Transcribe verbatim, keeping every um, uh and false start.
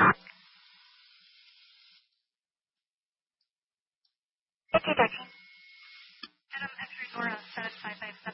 Okay, Daddy. Adam X-ray Dora seven five five seven.